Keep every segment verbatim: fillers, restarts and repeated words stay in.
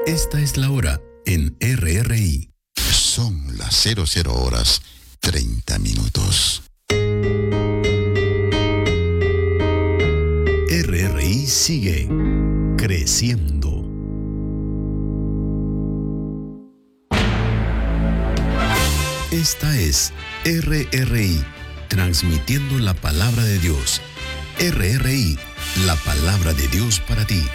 Esta es la hora en R R I. Son las cero cero horas treinta minutos. R R I sigue creciendo. Esta es R R I, transmitiendo la palabra de Dios. R R I, la palabra de Dios para ti.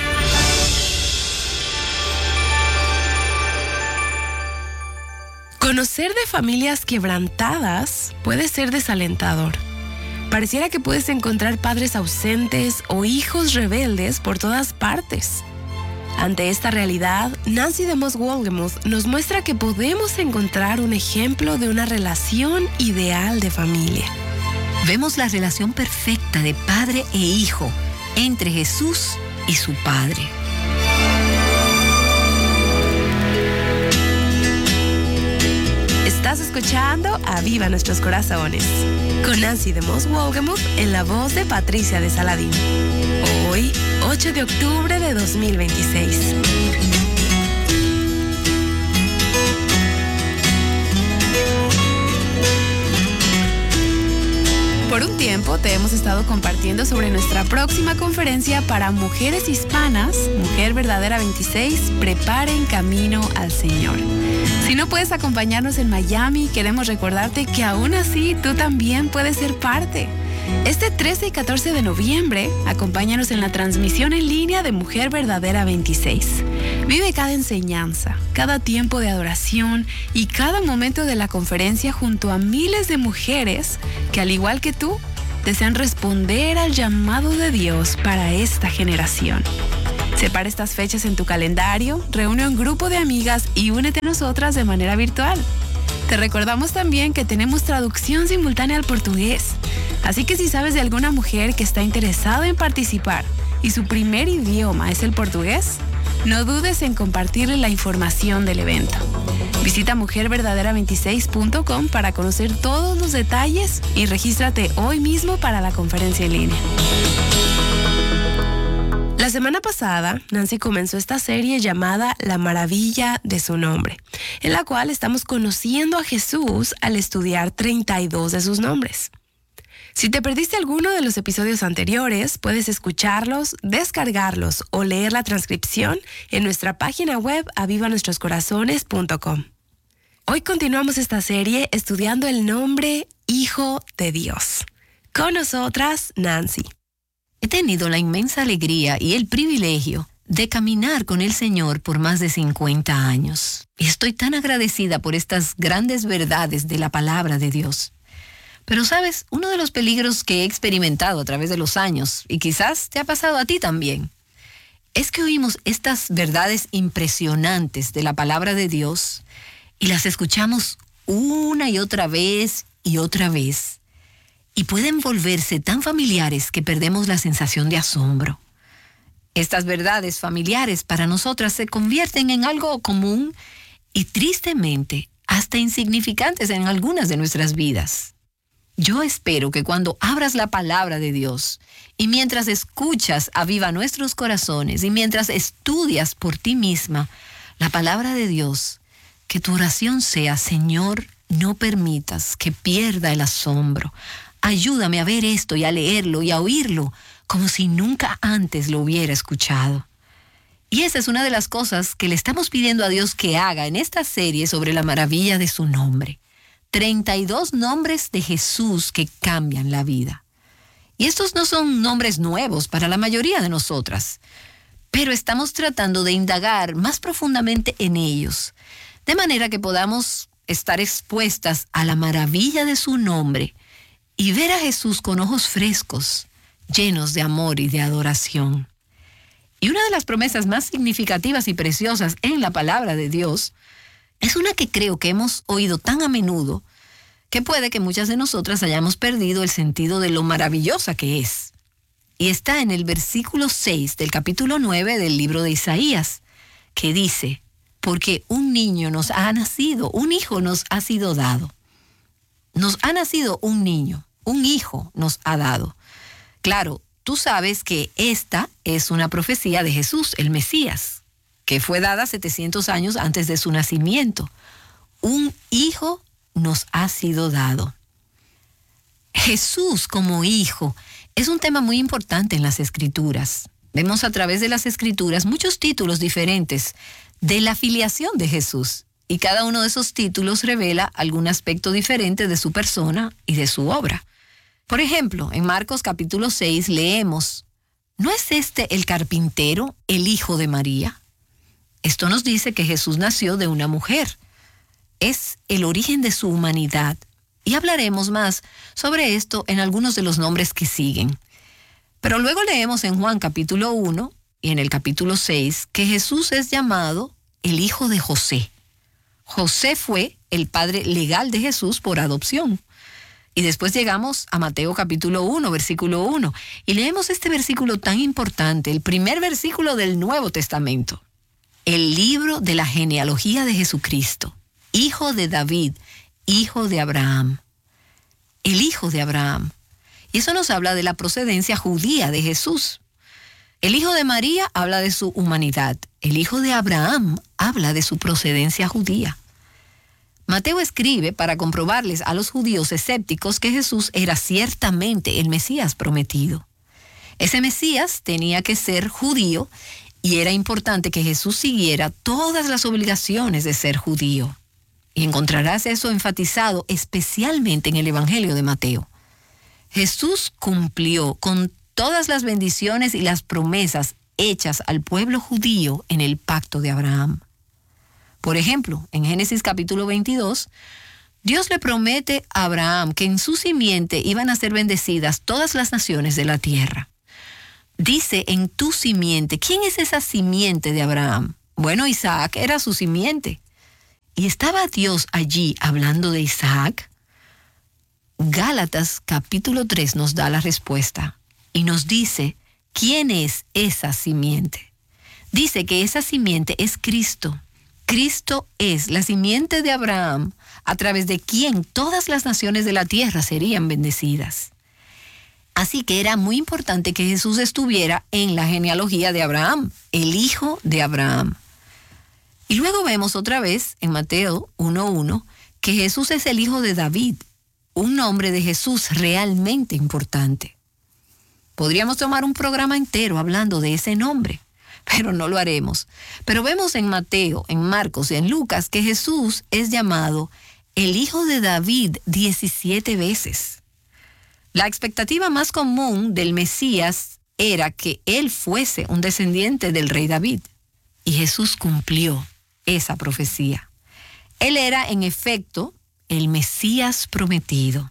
Conocer de familias quebrantadas puede ser desalentador. Pareciera que puedes encontrar padres ausentes o hijos rebeldes por todas partes. Ante esta realidad, Nancy DeMoss Wolgemuth nos muestra que podemos encontrar un ejemplo de una relación ideal de familia. Vemos la relación perfecta de padre e hijo entre Jesús y su Padre. Estás escuchando Aviva Nuestros Corazones con Nancy DeMoss Wolgemuth en la voz de Patricia de Saladín. Hoy, ocho de octubre de dos mil veintiséis. Por un tiempo te hemos estado compartiendo sobre nuestra próxima conferencia para mujeres hispanas, Mujer Verdadera veintiséis, Preparen Camino al Señor. Si no puedes acompañarnos en Miami, queremos recordarte que aún así tú también puedes ser parte. Este trece y catorce de noviembre, acompáñanos en la transmisión en línea de Mujer Verdadera veintiséis. Vive cada enseñanza, cada tiempo de adoración y cada momento de la conferencia junto a miles de mujeres que, al igual que tú, desean responder al llamado de Dios para esta generación. Separa estas fechas en tu calendario, reúne un grupo de amigas y únete a nosotras de manera virtual. Te recordamos también que tenemos traducción simultánea al portugués. Así que si sabes de alguna mujer que está interesada en participar y su primer idioma es el portugués, no dudes en compartirle la información del evento. Visita mujer verdadera veintiséis punto com para conocer todos los detalles y regístrate hoy mismo para la conferencia en línea. La semana pasada, Nancy comenzó esta serie llamada La Maravilla de su Nombre, en la cual estamos conociendo a Jesús al estudiar treinta y dos de sus nombres. Si te perdiste alguno de los episodios anteriores, puedes escucharlos, descargarlos o leer la transcripción en nuestra página web aviva nuestros corazones punto com. Hoy continuamos esta serie estudiando el nombre Hijo de Dios. Con nosotras, Nancy. He tenido la inmensa alegría y el privilegio de caminar con el Señor por más de cincuenta años. Y estoy tan agradecida por estas grandes verdades de la palabra de Dios. Pero sabes, uno de los peligros que he experimentado a través de los años, y quizás te ha pasado a ti también, es que oímos estas verdades impresionantes de la palabra de Dios y las escuchamos una y otra vez y otra vez. Y pueden volverse tan familiares que perdemos la sensación de asombro. Estas verdades familiares para nosotras se convierten en algo común y tristemente hasta insignificantes en algunas de nuestras vidas. Yo espero que cuando abras la palabra de Dios y mientras escuchas Aviva Nuestros Corazones y mientras estudias por ti misma la palabra de Dios, que tu oración sea: Señor, no permitas que pierda el asombro. Ayúdame a ver esto y a leerlo y a oírlo como si nunca antes lo hubiera escuchado. Y esa es una de las cosas que le estamos pidiendo a Dios que haga en esta serie sobre la maravilla de su nombre. treinta y dos nombres de Jesús que cambian la vida. Y estos no son nombres nuevos para la mayoría de nosotras, pero estamos tratando de indagar más profundamente en ellos, de manera que podamos estar expuestas a la maravilla de su nombre y ver a Jesús con ojos frescos, llenos de amor y de adoración. Y una de las promesas más significativas y preciosas en la palabra de Dios es una que creo que hemos oído tan a menudo que puede que muchas de nosotras hayamos perdido el sentido de lo maravillosa que es. Y está en el versículo seis del capítulo nueve del libro de Isaías, que dice: porque un niño nos ha nacido, un hijo nos ha sido dado. Nos ha nacido un niño, un hijo nos ha dado. Claro, tú sabes que esta es una profecía de Jesús, el Mesías. que fue dada setecientos años antes de su nacimiento. Un hijo nos ha sido dado. Jesús como hijo es un tema muy importante en las Escrituras. Vemos a través de las Escrituras muchos títulos diferentes de la filiación de Jesús, y cada uno de esos títulos revela algún aspecto diferente de su persona y de su obra. Por ejemplo, en Marcos capítulo seis leemos: ¿no es este el carpintero, el hijo de María? Esto nos dice que Jesús nació de una mujer. Es el origen de su humanidad. Y hablaremos más sobre esto en algunos de los nombres que siguen. Pero luego leemos en Juan capítulo uno y en el capítulo seis que Jesús es llamado el hijo de José. José fue el padre legal de Jesús por adopción. Y después llegamos a Mateo capítulo uno, versículo uno, y leemos este versículo tan importante, el primer versículo del Nuevo Testamento. El libro de la genealogía de Jesucristo, hijo de David, hijo de Abraham. El hijo de Abraham. Y eso nos habla de la procedencia judía de Jesús. El hijo de María habla de su humanidad. El hijo de Abraham habla de su procedencia judía. Mateo escribe para comprobarles a los judíos escépticos que Jesús era ciertamente el Mesías prometido. Ese Mesías tenía que ser judío y era importante que Jesús siguiera todas las obligaciones de ser judío. Y encontrarás eso enfatizado especialmente en el Evangelio de Mateo. Jesús cumplió con todas las bendiciones y las promesas hechas al pueblo judío en el pacto de Abraham. Por ejemplo, en Génesis capítulo veintidós, Dios le promete a Abraham que en su simiente iban a ser bendecidas todas las naciones de la tierra. Dice en tu simiente. ¿Quién es esa simiente de Abraham? Bueno, Isaac era su simiente. ¿Y estaba Dios allí hablando de Isaac? Gálatas capítulo tres nos da la respuesta y nos dice quién es esa simiente. Dice que esa simiente es Cristo. Cristo es la simiente de Abraham, a través de quien todas las naciones de la tierra serían bendecidas. Así que era muy importante que Jesús estuviera en la genealogía de Abraham, el hijo de Abraham. Y luego vemos otra vez en Mateo uno uno que Jesús es el hijo de David, un nombre de Jesús realmente importante. Podríamos tomar un programa entero hablando de ese nombre, pero no lo haremos. Pero vemos en Mateo, en Marcos y en Lucas que Jesús es llamado el hijo de David diecisiete veces. La expectativa más común del Mesías era que él fuese un descendiente del rey David. Y Jesús cumplió esa profecía. Él era, en efecto, el Mesías prometido.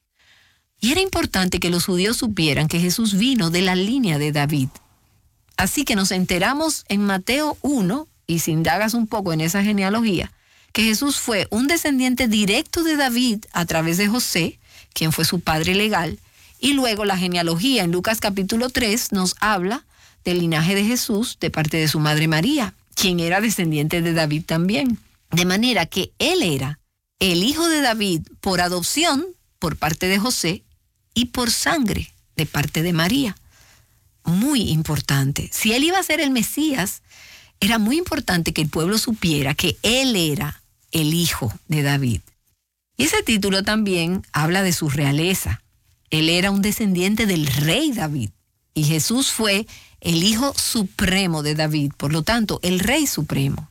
Y era importante que los judíos supieran que Jesús vino de la línea de David. Así que nos enteramos en Mateo uno, y si indagas un poco en esa genealogía, que Jesús fue un descendiente directo de David a través de José, quien fue su padre legal, y luego la genealogía en Lucas capítulo tres nos habla del linaje de Jesús de parte de su madre María, quien era descendiente de David también. De manera que él era el hijo de David por adopción por parte de José y por sangre de parte de María. Muy importante. Si él iba a ser el Mesías, era muy importante que el pueblo supiera que él era el hijo de David. Y ese título también habla de su realeza. Él era un descendiente del rey David. Y Jesús fue el hijo supremo de David, por lo tanto, el rey supremo.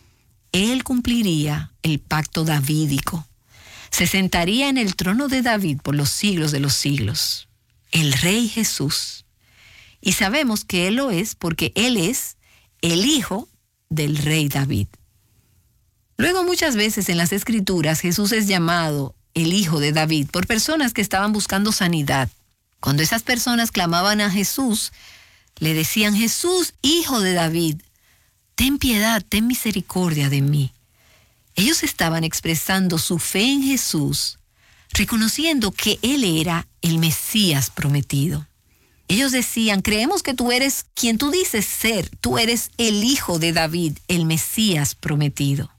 Él cumpliría el pacto davídico. Se sentaría en el trono de David por los siglos de los siglos. El rey Jesús. Y sabemos que él lo es porque él es el hijo del rey David. Luego, muchas veces en las Escrituras, Jesús es llamado el hijo de David por personas que estaban buscando sanidad. Cuando esas personas clamaban a Jesús, le decían: Jesús, hijo de David, ten piedad, ten misericordia de mí. Ellos estaban expresando su fe en Jesús, reconociendo que Él era el Mesías prometido. Ellos decían: creemos que tú eres quien tú dices ser, tú eres el hijo de David, el Mesías prometido.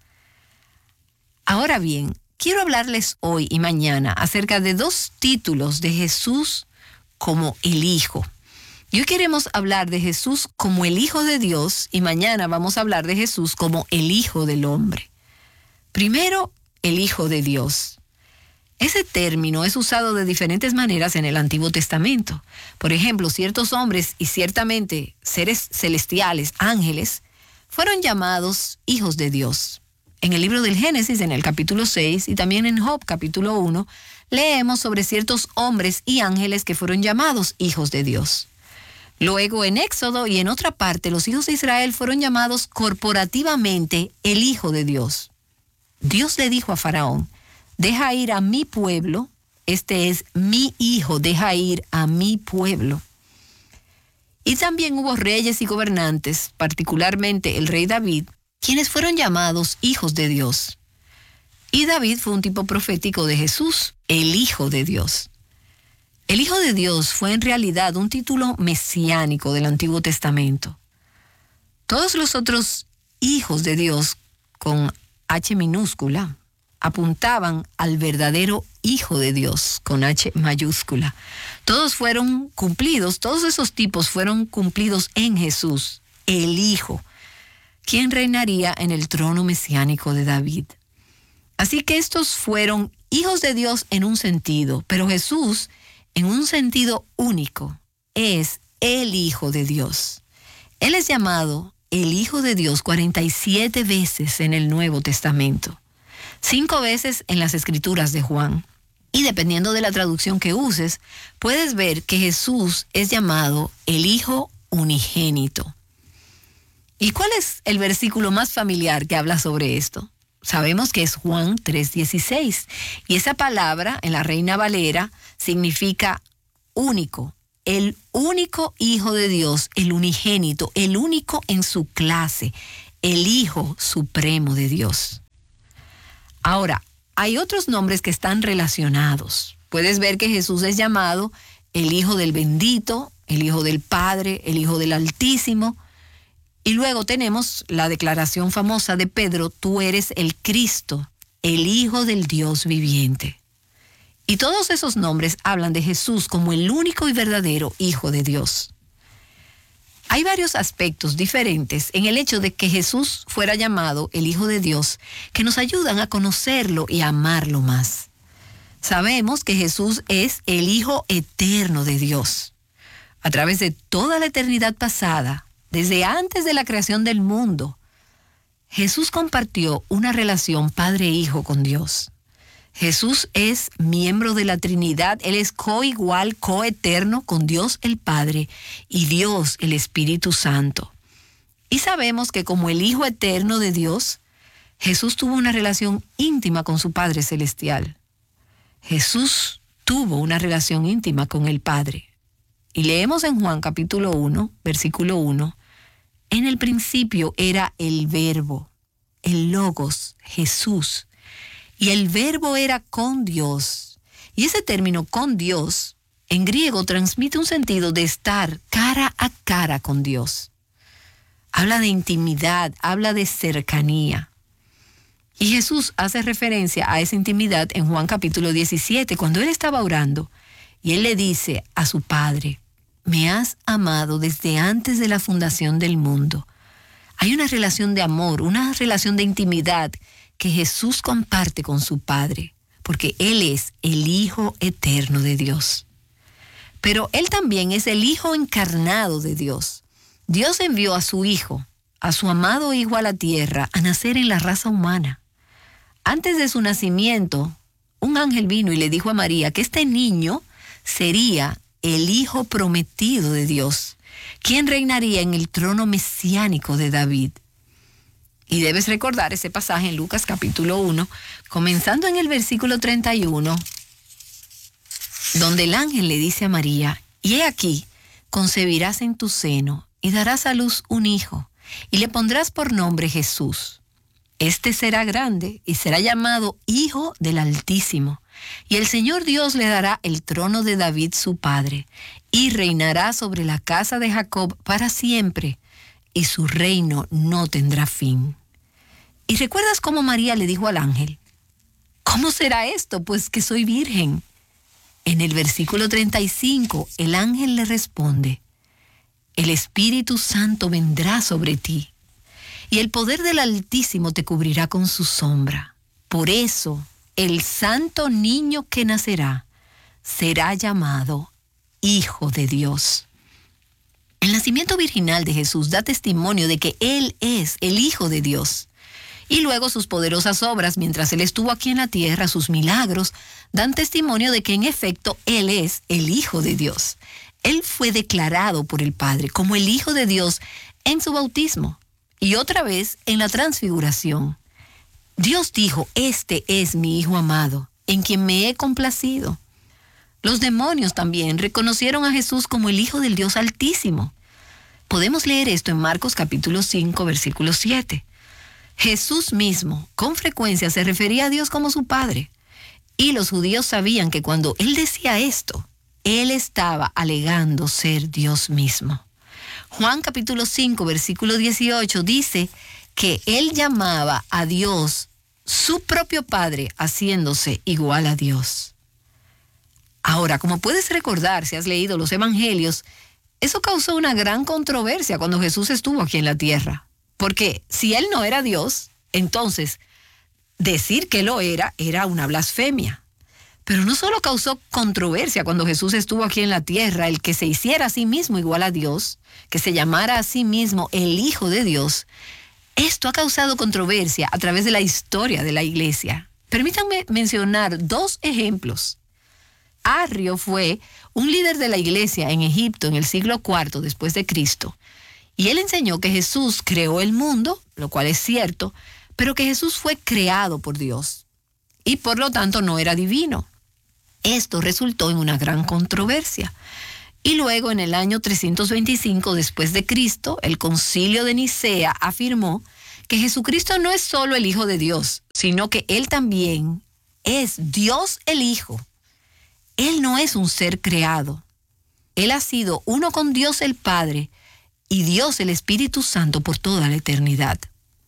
Ahora bien, quiero hablarles hoy y mañana acerca de dos títulos de Jesús como el Hijo. Y hoy queremos hablar de Jesús como el Hijo de Dios y mañana vamos a hablar de Jesús como el Hijo del Hombre. Primero, el Hijo de Dios. Ese término es usado de diferentes maneras en el Antiguo Testamento. Por ejemplo, ciertos hombres y ciertamente seres celestiales, ángeles, fueron llamados hijos de Dios. En el libro del Génesis, en el capítulo seis, y también en Job, capítulo uno, leemos sobre ciertos hombres y ángeles que fueron llamados hijos de Dios. Luego, en Éxodo y en otra parte, los hijos de Israel fueron llamados corporativamente el Hijo de Dios. Dios le dijo a Faraón, deja ir a mi pueblo, este es mi hijo, deja ir a mi pueblo. Y también hubo reyes y gobernantes, particularmente el rey David, quienes fueron llamados hijos de Dios. Y David fue un tipo profético de Jesús, el Hijo de Dios. El Hijo de Dios fue en realidad un título mesiánico del Antiguo Testamento. Todos los otros hijos de Dios, con H minúscula, apuntaban al verdadero Hijo de Dios, con H mayúscula. Todos fueron cumplidos, todos esos tipos fueron cumplidos en Jesús, el Hijo, quien reinaría en el trono mesiánico de David. Así que estos fueron hijos de Dios en un sentido, pero Jesús, en un sentido único, es el Hijo de Dios. Él es llamado el Hijo de Dios cuarenta y siete veces en el Nuevo Testamento, cinco veces en las Escrituras de Juan. Y dependiendo de la traducción que uses, puedes ver que Jesús es llamado el Hijo unigénito. ¿Y cuál es el versículo más familiar que habla sobre esto? Sabemos que es Juan tres dieciséis, y esa palabra en la Reina Valera significa único, el único Hijo de Dios, el unigénito, el único en su clase, el Hijo supremo de Dios. Ahora, hay otros nombres que están relacionados. Puedes ver que Jesús es llamado el Hijo del Bendito, el Hijo del Padre, el Hijo del Altísimo. Y luego tenemos la declaración famosa de Pedro, tú eres el Cristo, el Hijo del Dios viviente. Y todos esos nombres hablan de Jesús como el único y verdadero Hijo de Dios. Hay varios aspectos diferentes en el hecho de que Jesús fuera llamado el Hijo de Dios que nos ayudan a conocerlo y a amarlo más. Sabemos que Jesús es el Hijo eterno de Dios. A través de toda la eternidad pasada, desde antes de la creación del mundo, Jesús compartió una relación padre-hijo con Dios. Jesús es miembro de la Trinidad, Él es coigual, coeterno con Dios el Padre y Dios el Espíritu Santo. Y sabemos que como el Hijo eterno de Dios, Jesús tuvo una relación íntima con su Padre Celestial. Jesús tuvo una relación íntima con el Padre. Y leemos en Juan capítulo uno, versículo uno, en el principio era el Verbo, el Logos, Jesús, y el Verbo era con Dios. Y ese término con Dios, en griego, transmite un sentido de estar cara a cara con Dios. Habla de intimidad, habla de cercanía. Y Jesús hace referencia a esa intimidad en Juan capítulo diecisiete, cuando Él estaba orando, y Él le dice a su Padre, me has amado desde antes de la fundación del mundo. Hay una relación de amor, una relación de intimidad que Jesús comparte con su Padre, porque Él es el Hijo eterno de Dios. Pero Él también es el Hijo encarnado de Dios. Dios envió a su Hijo, a su amado Hijo a la tierra, a nacer en la raza humana. Antes de su nacimiento, un ángel vino y le dijo a María que este niño sería el Hijo prometido de Dios, quien reinaría en el trono mesiánico de David. Y debes recordar ese pasaje en Lucas capítulo uno, comenzando en el versículo treinta y uno, donde el ángel le dice a María, y he aquí, concebirás en tu seno y darás a luz un hijo, y le pondrás por nombre Jesús. Este será grande y será llamado Hijo del Altísimo. Y el Señor Dios le dará el trono de David su padre, y reinará sobre la casa de Jacob para siempre, y su reino no tendrá fin. ¿Y recuerdas cómo María le dijo al ángel? ¿Cómo será esto, pues que soy virgen? En el versículo treinta y cinco, el ángel le responde, el Espíritu Santo vendrá sobre ti, y el poder del Altísimo te cubrirá con su sombra. Por eso, el santo niño que nacerá será llamado Hijo de Dios. El nacimiento virginal de Jesús da testimonio de que Él es el Hijo de Dios. Y luego sus poderosas obras mientras Él estuvo aquí en la tierra, sus milagros, dan testimonio de que en efecto Él es el Hijo de Dios. Él fue declarado por el Padre como el Hijo de Dios en su bautismo y otra vez en la transfiguración. Dios dijo, este es mi Hijo amado, en quien me he complacido. Los demonios también reconocieron a Jesús como el Hijo del Dios Altísimo. Podemos leer esto en Marcos capítulo cinco, versículo siete. Jesús mismo, con frecuencia, se refería a Dios como su Padre. Y los judíos sabían que cuando Él decía esto, Él estaba alegando ser Dios mismo. Juan capítulo cinco, versículo dieciocho dice que Él llamaba a Dios su propio Padre, haciéndose igual a Dios. Ahora, como puedes recordar si has leído los evangelios, eso causó una gran controversia cuando Jesús estuvo aquí en la tierra. Porque si Él no era Dios, entonces decir que lo era era una blasfemia. Pero no solo causó controversia cuando Jesús estuvo aquí en la tierra, el que se hiciera a sí mismo igual a Dios, que se llamara a sí mismo el Hijo de Dios. Esto ha causado controversia a través de la historia de la iglesia. Permítanme mencionar dos ejemplos. Arrio fue un líder de la iglesia en Egipto en el siglo cuarto después de Cristo. Y él enseñó que Jesús creó el mundo, lo cual es cierto, pero que Jesús fue creado por Dios y por lo tanto no era divino. Esto resultó en una gran controversia. Y luego, en el año trescientos veinticinco después de Cristo, el Concilio de Nicea afirmó que Jesucristo no es solo el Hijo de Dios, sino que Él también es Dios el Hijo. Él no es un ser creado. Él ha sido uno con Dios el Padre y Dios el Espíritu Santo por toda la eternidad.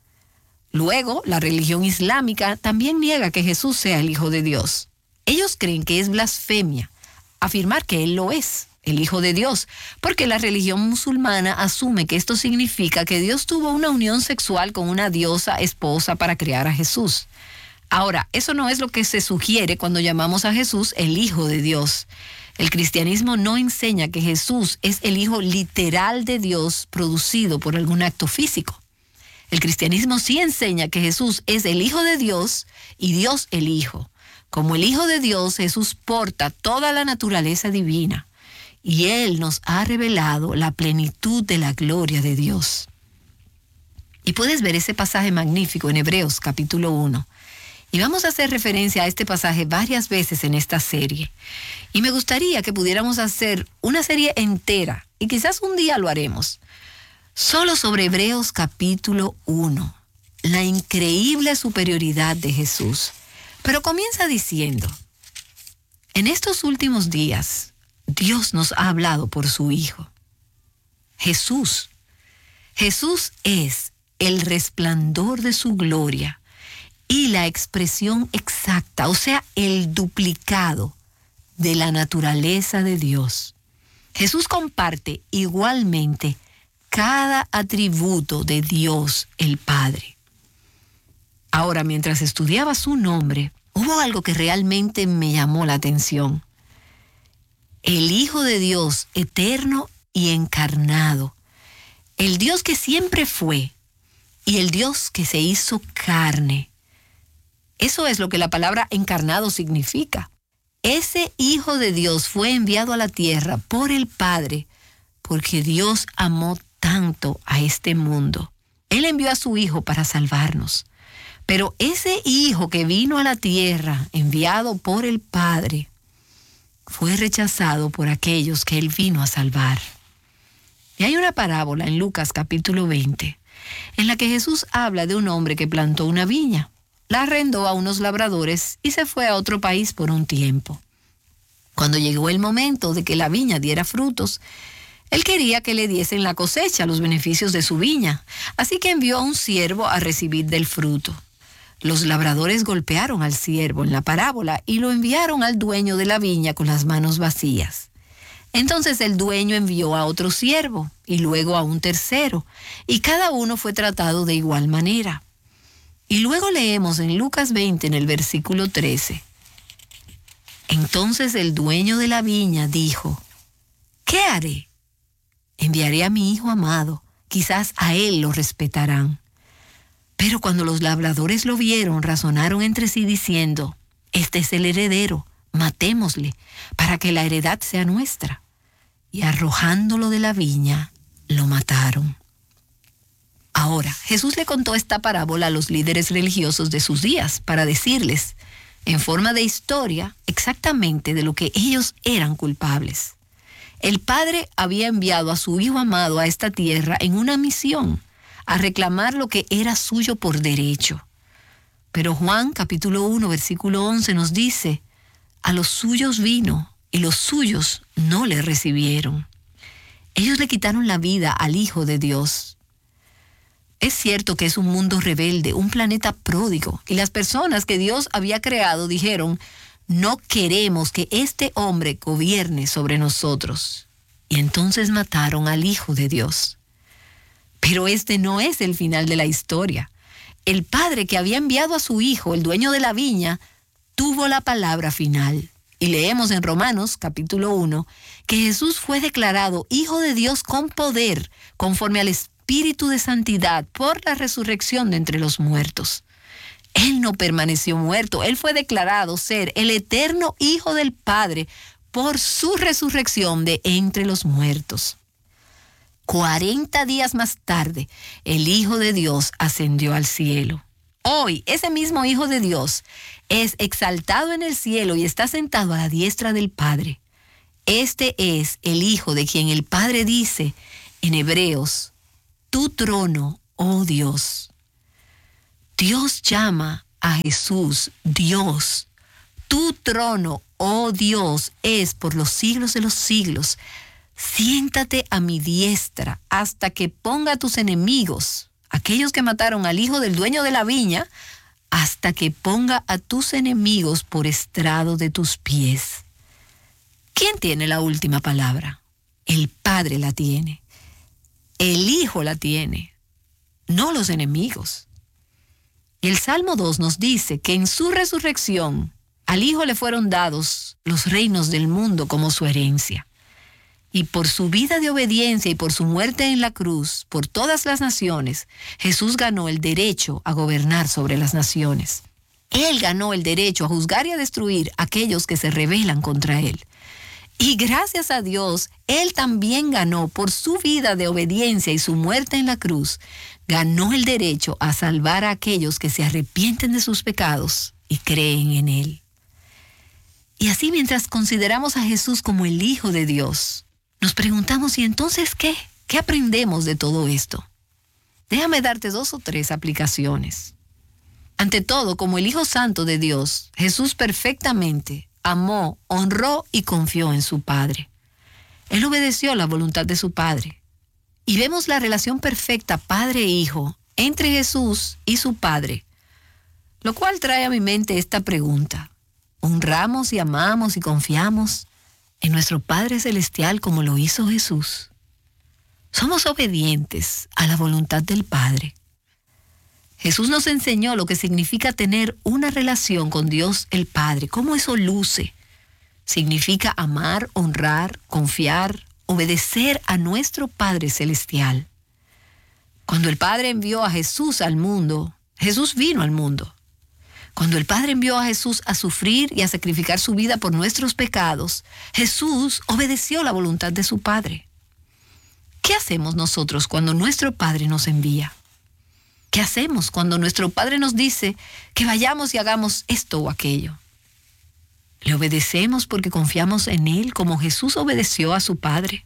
Luego, la religión islámica también niega que Jesús sea el Hijo de Dios. Ellos creen que es blasfemia afirmar que Él lo es, el Hijo de Dios, porque la religión musulmana asume que esto significa que Dios tuvo una unión sexual con una diosa esposa para crear a Jesús. Ahora, eso no es lo que se sugiere cuando llamamos a Jesús el Hijo de Dios. El cristianismo no enseña que Jesús es el Hijo literal de Dios producido por algún acto físico. El cristianismo sí enseña que Jesús es el Hijo de Dios y Dios el Hijo. Como el Hijo de Dios, Jesús porta toda la naturaleza divina y Él nos ha revelado la plenitud de la gloria de Dios. Y puedes ver ese pasaje magnífico en Hebreos capítulo uno. Y vamos a hacer referencia a este pasaje varias veces en esta serie. Y me gustaría que pudiéramos hacer una serie entera, y quizás un día lo haremos, solo sobre Hebreos capítulo uno, la increíble superioridad de Jesús. Pero comienza diciendo, en estos últimos días, Dios nos ha hablado por su Hijo. Jesús. Jesús es el resplandor de su gloria y la expresión exacta, o sea, el duplicado de la naturaleza de Dios. Jesús comparte igualmente cada atributo de Dios el Padre. Ahora, mientras estudiaba su nombre, hubo algo que realmente me llamó la atención. El Hijo de Dios eterno y encarnado, el Dios que siempre fue y el Dios que se hizo carne. Eso es lo que la palabra encarnado significa. Ese Hijo de Dios fue enviado a la tierra por el Padre, porque Dios amó tanto a este mundo. Él envió a su Hijo para salvarnos. Pero ese Hijo que vino a la tierra, enviado por el Padre, fue rechazado por aquellos que Él vino a salvar. Y hay una parábola en Lucas capítulo veinte, en la que Jesús habla de un hombre que plantó una viña, la arrendó a unos labradores y se fue a otro país por un tiempo. Cuando llegó el momento de que la viña diera frutos, él quería que le diesen la cosecha, los beneficios de su viña, así que envió a un siervo a recibir del fruto. Los labradores golpearon al siervo en la parábola y lo enviaron al dueño de la viña con las manos vacías. Entonces el dueño envió a otro siervo y luego a un tercero, y cada uno fue tratado de igual manera. Y luego leemos en Lucas veinte, en el versículo trece. Entonces el dueño de la viña dijo: ¿qué haré? Enviaré a mi hijo amado, quizás a él lo respetarán. Pero cuando los labradores lo vieron, razonaron entre sí diciendo: este es el heredero, matémosle, para que la heredad sea nuestra. Y arrojándolo de la viña, lo mataron. Ahora, Jesús le contó esta parábola a los líderes religiosos de sus días para decirles, en forma de historia, exactamente de lo que ellos eran culpables. El Padre había enviado a su Hijo amado a esta tierra en una misión, a reclamar lo que era suyo por derecho. Pero Juan capítulo uno, versículo once nos dice: a los suyos vino y los suyos no le recibieron. Ellos le quitaron la vida al Hijo de Dios. Es cierto que es un mundo rebelde, un planeta pródigo, y las personas que Dios había creado dijeron: no queremos que este hombre gobierne sobre nosotros. Y entonces mataron al Hijo de Dios. Pero este no es el final de la historia. El Padre que había enviado a su Hijo, el dueño de la viña, tuvo la palabra final. Y leemos en Romanos capítulo uno que Jesús fue declarado Hijo de Dios con poder, conforme al Espíritu de santidad, por la resurrección de entre los muertos. Él no permaneció muerto, Él fue declarado ser el eterno Hijo del Padre por su resurrección de entre los muertos. Cuarenta días más tarde, el Hijo de Dios ascendió al cielo. Hoy, ese mismo Hijo de Dios es exaltado en el cielo y está sentado a la diestra del Padre. Este es el Hijo de quien el Padre dice en Hebreos: tu trono, oh Dios. Dios llama a Jesús Dios. Tu trono, oh Dios, es por los siglos de los siglos. Siéntate a mi diestra hasta que ponga a tus enemigos, aquellos que mataron al hijo del dueño de la viña, hasta que ponga a tus enemigos por estrado de tus pies. ¿Quién tiene la última palabra? El Padre la tiene. El Hijo la tiene, no los enemigos. Y el Salmo dos nos dice que en su resurrección al Hijo le fueron dados los reinos del mundo como su herencia. Y por su vida de obediencia y por su muerte en la cruz, por todas las naciones, Jesús ganó el derecho a gobernar sobre las naciones. Él ganó el derecho a juzgar y a destruir a aquellos que se rebelan contra Él. Y gracias a Dios, Él también ganó por su vida de obediencia y su muerte en la cruz, ganó el derecho a salvar a aquellos que se arrepienten de sus pecados y creen en Él. Y así, mientras consideramos a Jesús como el Hijo de Dios, nos preguntamos: ¿y entonces qué? ¿Qué aprendemos de todo esto? Déjame darte dos o tres aplicaciones. Ante todo, como el Hijo Santo de Dios, Jesús perfectamente amó, honró y confió en su Padre. Él obedeció la voluntad de su Padre. Y vemos la relación perfecta Padre e Hijo entre Jesús y su Padre, lo cual trae a mi mente esta pregunta: ¿honramos y amamos y confiamos en nuestro Padre Celestial como lo hizo Jesús? ¿Somos obedientes a la voluntad del Padre? Jesús nos enseñó lo que significa tener una relación con Dios el Padre, cómo eso luce. Significa amar, honrar, confiar, obedecer a nuestro Padre Celestial. Cuando el Padre envió a Jesús al mundo, Jesús vino al mundo. Cuando el Padre envió a Jesús a sufrir y a sacrificar su vida por nuestros pecados, Jesús obedeció la voluntad de su Padre. ¿Qué hacemos nosotros cuando nuestro Padre nos envía? ¿Qué hacemos cuando nuestro Padre nos dice que vayamos y hagamos esto o aquello? ¿Le obedecemos porque confiamos en Él como Jesús obedeció a su Padre?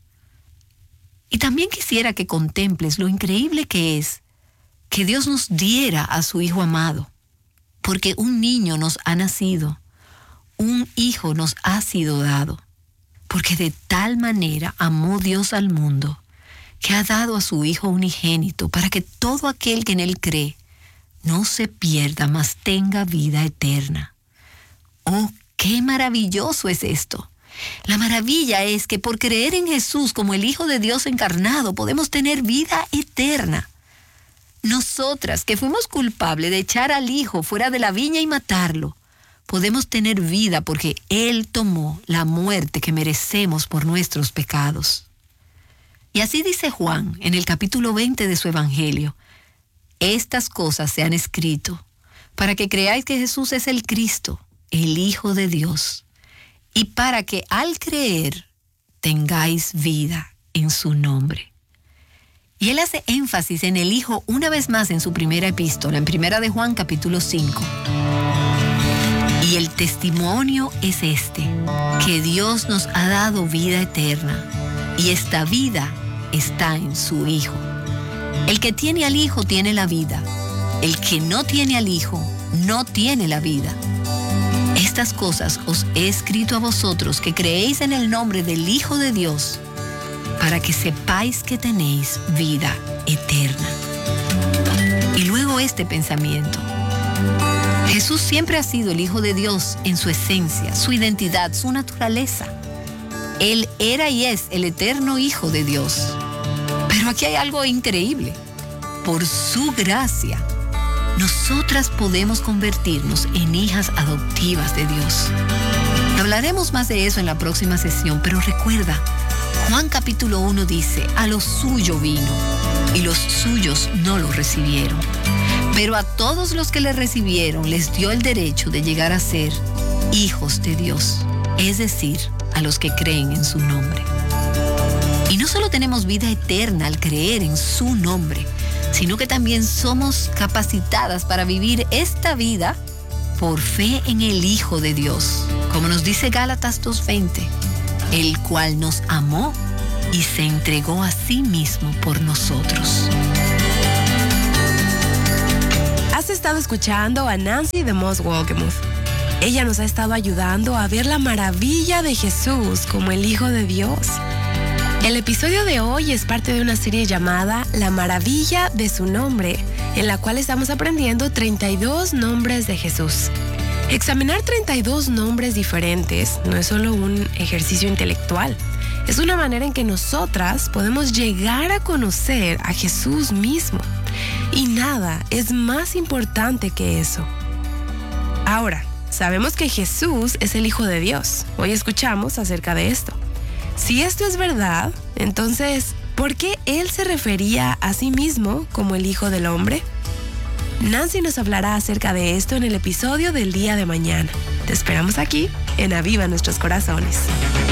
Y también quisiera que contemples lo increíble que es que Dios nos diera a su Hijo amado, porque un niño nos ha nacido, un hijo nos ha sido dado, porque de tal manera amó Dios al mundo, que ha dado a su Hijo unigénito, para que todo aquel que en Él cree no se pierda, mas tenga vida eterna. ¡Oh, qué maravilloso es esto! La maravilla es que por creer en Jesús como el Hijo de Dios encarnado, podemos tener vida eterna. Nosotras, que fuimos culpables de echar al Hijo fuera de la viña y matarlo, podemos tener vida porque Él tomó la muerte que merecemos por nuestros pecados. Y así dice Juan en el capítulo veinte de su Evangelio: estas cosas se han escrito para que creáis que Jesús es el Cristo, el Hijo de Dios, y para que al creer tengáis vida en su nombre. Y él hace énfasis en el Hijo una vez más en su primera epístola, en primera de Juan capítulo cinco. Y el testimonio es este, que Dios nos ha dado vida eterna, y esta vida está en su Hijo. El que tiene al Hijo tiene la vida. El que no tiene al Hijo no tiene la vida. Estas cosas os he escrito a vosotros que creéis en el nombre del Hijo de Dios, para que sepáis que tenéis vida eterna. Y luego este pensamiento: Jesús siempre ha sido el Hijo de Dios en su esencia, su identidad, su naturaleza. Él era y es el eterno Hijo de Dios. Pero aquí hay algo increíble. Por su gracia, nosotras podemos convertirnos en hijas adoptivas de Dios. Hablaremos más de eso en la próxima sesión, pero recuerda, Juan capítulo uno dice: a lo suyo vino, y los suyos no lo recibieron. Pero a todos los que le recibieron les dio el derecho de llegar a ser hijos de Dios, es decir, a los que creen en su nombre. Y no solo tenemos vida eterna al creer en su nombre, sino que también somos capacitadas para vivir esta vida por fe en el Hijo de Dios, como nos dice Gálatas dos veinte, el cual nos amó y se entregó a sí mismo por nosotros. Has estado escuchando a Nancy DeMoss Wolgemuth. Ella nos ha estado ayudando a ver la maravilla de Jesús como el Hijo de Dios. El episodio de hoy es parte de una serie llamada La maravilla de su nombre, en la cual estamos aprendiendo treinta y dos nombres de Jesús. Examinar treinta y dos nombres diferentes no es solo un ejercicio intelectual, es una manera en que nosotras podemos llegar a conocer a Jesús mismo. Y nada es más importante que eso. Ahora, sabemos que Jesús es el Hijo de Dios. Hoy escuchamos acerca de esto. Si esto es verdad, entonces, ¿por qué Él se refería a sí mismo como el Hijo del Hombre? Nancy nos hablará acerca de esto en el episodio del día de mañana. Te esperamos aquí en Aviva Nuestros Corazones.